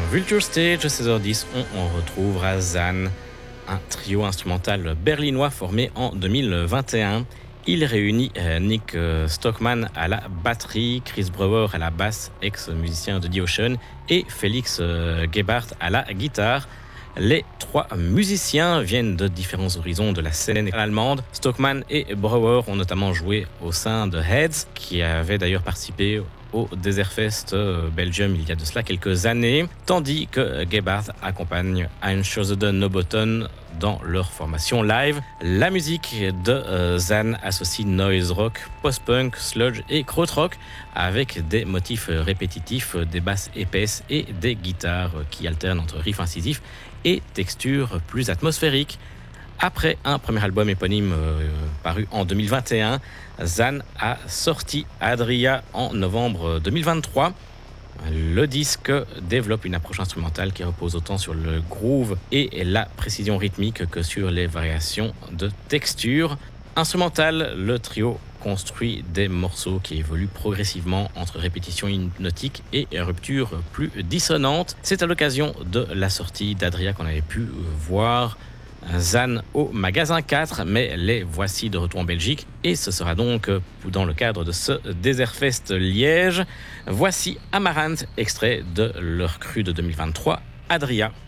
Vulture Stage, 16h10, on retrouvera Zan, un trio instrumental berlinois formé en 2021. Il réunit Nick Stockman à la batterie, Chris Brewer à la basse, ex-musicien de The Ocean, et Félix Gebhardt à la guitare. Les trois musiciens viennent de différents horizons de la scène allemande. Stockman et Brewer ont notamment joué au sein de Heads, qui avait d'ailleurs participé au Desertfest Belgium il y a de cela quelques années, tandis que Gebhardt accompagne Einschüchtern Nobotten dans leur formation live. La musique de Zan associe noise rock, post-punk, sludge et krautrock avec des motifs répétitifs, des basses épaisses et des guitares qui alternent entre riffs incisifs et textures plus atmosphériques. Après un premier album éponyme paru en 2021, Zan a sorti Adria en novembre 2023. Le disque développe une approche instrumentale qui repose autant sur le groove et la précision rythmique que sur les variations de texture. Instrumental, le trio construit des morceaux qui évoluent progressivement entre répétitions hypnotiques et ruptures plus dissonantes. C'est à l'occasion de la sortie d'Adria qu'on avait pu voir Zan au magasin 4, mais les voici de retour en Belgique et ce sera donc dans le cadre de ce Desertfest Liège. Voici Amaranth, extrait de leur cru de 2023, Adria.